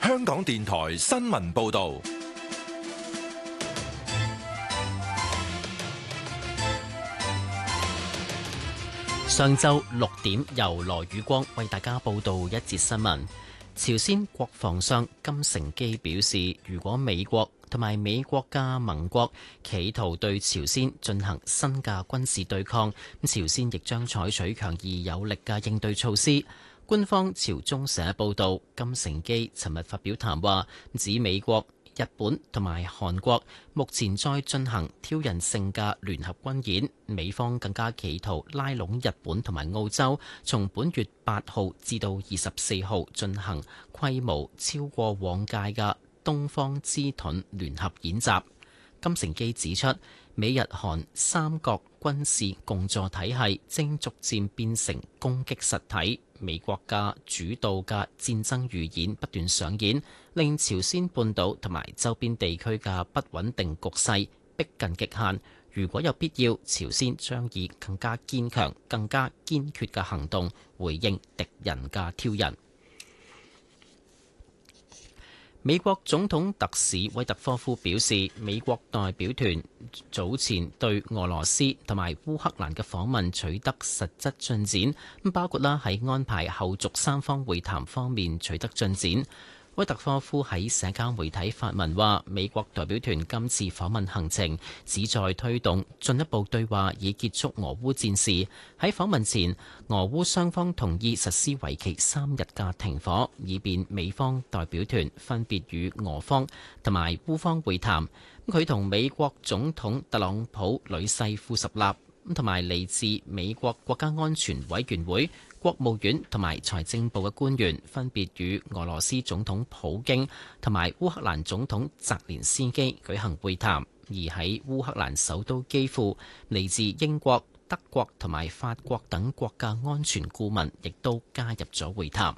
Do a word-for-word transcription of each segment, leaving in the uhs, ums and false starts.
香港電台新聞報道。 上晝六點，由羅宇光為大家報道一節新聞。朝鮮國防相金成基表示，如果美國同埋美國嘅盟國企圖對朝鮮進行新嘅軍事對抗，朝鮮亦將採取強而有力嘅應對措施。官方朝中社報道，金成基尋日發表談話，指美國、日本同埋韓國目前在進行挑釁性嘅聯合軍演，美方更加企圖拉攏日本同埋澳洲，從本月八號至到二十四號進行規模超過往屆嘅東方之盾聯合演習。金成基指出，美日韓三國軍事共助體系正逐漸變成攻擊實體，美國嘅主導嘅戰爭預演不斷上演，令朝鮮半島同埋周邊地區嘅不穩定局勢逼近極限。如果有必要，朝鮮將以更加堅強、更加堅決嘅行動回應敵人嘅挑釁。美國總統特使威特科夫表示，美國代表團早前對俄羅斯同埋烏克蘭嘅訪問取得實質進展，包括啦喺安排後續三方會談方面取得進展。威特科夫喺社交媒體發文話，美國代表團今次訪問行程旨在推動進一步對話，以結束俄烏戰事。喺訪問前，俄烏雙方同意實施為期三日嘅停火，以便美方代表團分別與俄方同埋烏方會談。佢同美國總統特朗普女婿庫什納同埋嚟自美國國家安全委員會、國務院同埋財政部嘅官員分別與俄羅斯總統普京同埋烏克蘭總統澤連斯基舉行會談，而喺烏克蘭首都基輔，嚟自英國、德國同埋法國等國家安全顧問亦都加入咗會談。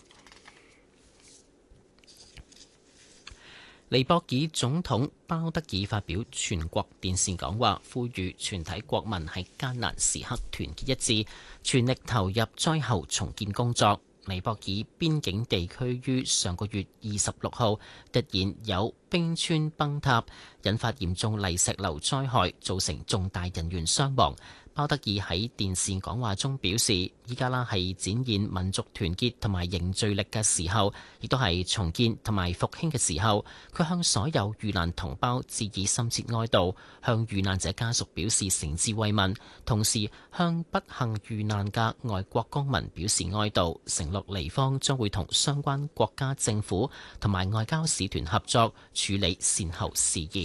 尼泊爾總統鮑德爾發表全國電視講話，呼籲全體國民喺艱難時刻團結一致，全力投入災後重建工作。尼泊爾邊境地區於上個月二十六號突然有冰川崩塌，引發嚴重泥石流災害，造成重大人員傷亡。鮑德爾喺電視講話中表示，依家啦係展現民族團結同埋凝聚力嘅時候，亦都係重建同埋復興嘅時候。佢向所有遇難同胞致以深切哀悼，向遇難者家屬表示誠摯慰問，同時向不幸遇難嘅外國公民表示哀悼，承諾尼方將會同相關國家政府同埋外交使團合作處理善後事宜。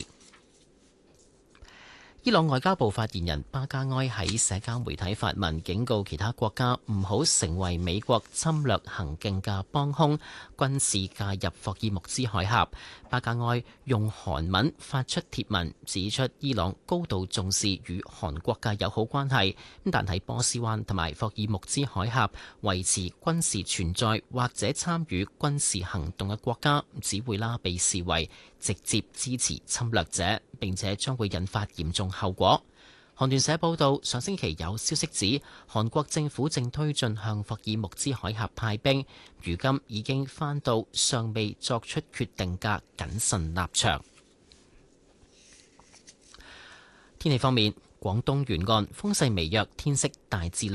伊朗外交部發言人巴加埃喺社交媒體發文，警告其他國家唔好成為美國侵略行徑嘅幫兇，軍事介入霍爾木茲海峽。巴加埃用韓文發出帖文，指出伊朗高度重視與韓國嘅友好關係，但喺波斯灣同埋霍爾木茲海峽維持軍事存在或者參與軍事行動嘅國家，只會啦被視為直接支持侵略者，並且將會引發嚴重後果。韓聯社報道，上星期有消息指，韓國政府正推進向霍爾木茲海峽派兵，如今已經翻到尚未作出決定嘅謹慎立場。天氣方面，廣東沿岸風勢微弱，天色大致